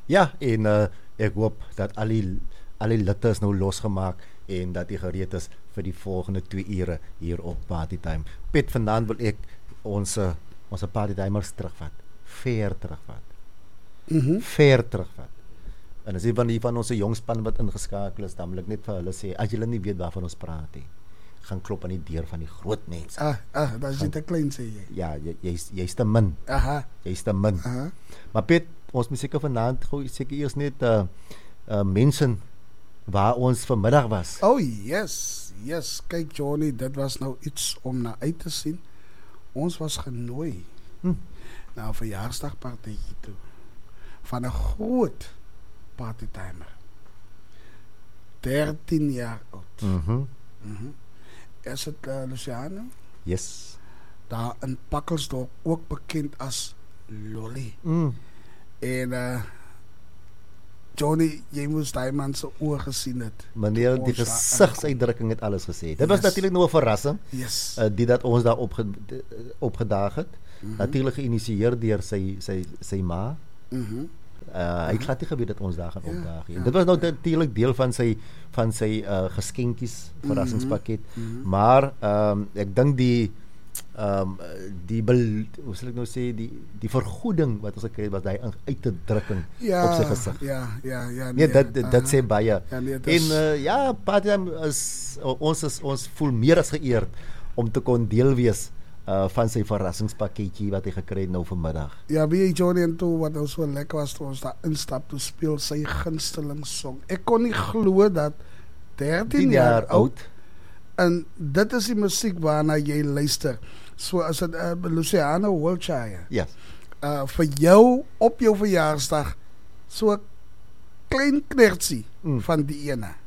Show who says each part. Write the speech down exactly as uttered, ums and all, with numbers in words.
Speaker 1: Ja, en uh, ek hoop dat al die, al die litte is nou losgemaak en dat die gereed is vir die volgende twee ure hier op Partytime. Piet, vandaan wil ek ons, ons Partytimers terugvat. Ver terugvat.
Speaker 2: Mm-hmm.
Speaker 1: Ver terugvat. En as jy van die van ons jongspan wat ingeskakel is, dan wil ek net vir hulle sê, as julle nie weet waarvan ons praat nie, gaan klop aan die deur van die groot mense.
Speaker 2: Ah, ah, dat is te klein, sê jy.
Speaker 1: Ja, jy, jy's, jy's te min.
Speaker 2: Aha.
Speaker 1: Jy's te min.
Speaker 2: Aha.
Speaker 1: Maar Piet, ons moet seker vanaand gooi seker eers net uh, uh, mense waar ons vanmiddag was.
Speaker 2: Oh yes, yes. Kyk Johnny, dit was nou iets om na uit te sien. Ons was genooi
Speaker 1: Hm.
Speaker 2: na 'n verjaarsdagpartytjie toe van 'n groot partytimer. dertien jaar oud.
Speaker 1: Mhm.
Speaker 2: Mhm. Is dit uh, Luciano?
Speaker 1: Yes.
Speaker 2: Daar in Pakkelsdorp, ook bekend as Lolly.
Speaker 1: Mm.
Speaker 2: En uh Johnny, jy moes daai man se oë gesien het.
Speaker 1: Meneer, die gesigsuitdrukking het alles gesê. Dit was
Speaker 2: Yes.
Speaker 1: natuurlik nog 'n verrassing.
Speaker 2: Yes.
Speaker 1: Uh, die dat ons daar opge, opgedaag het.
Speaker 2: Mhm.
Speaker 1: Natuurlik geïnisieer deur sy sy sy ma.
Speaker 2: Mhm.
Speaker 1: Uh, hy het glad nie geweet dat ons daar gaan
Speaker 2: Ja,
Speaker 1: opdaag nie.
Speaker 2: ja.
Speaker 1: Dit was nou natuurlik deel van sy van sy uh, geskenkies, verrassingspakket.
Speaker 2: Mhm.
Speaker 1: Maar ehm um, ek dink die ehm um, die bel, hoe sal ek nou sê die die vergoeding wat ons gekry het was daai uit te drukking
Speaker 2: Ja,
Speaker 1: op sy gesig.
Speaker 2: ja, ja, ja.
Speaker 1: Nee, dit dit, dit
Speaker 2: aha.
Speaker 1: sê baie.
Speaker 2: Ja, nee, dit
Speaker 1: en
Speaker 2: is-
Speaker 1: uh, ja, Partytime is ons is ons voel meer as geëerd om te kon deel wees uh, van sy verrassingspakketjie wat hy gekry het nou vanmiddag.
Speaker 2: Ja, wie Johnny en toe wat ons so lekker was toe ons daar instap toe speel sy gunsteling song. Ek kon nie glo dat dertien jaar oud en dit is die musiek waarna jy luister. So as dit uh, Luciano Wiltshire
Speaker 1: Yes.
Speaker 2: uh, vir jou op jou verjaarsdag so 'n klein knertsie
Speaker 1: Mm.
Speaker 2: van die ene.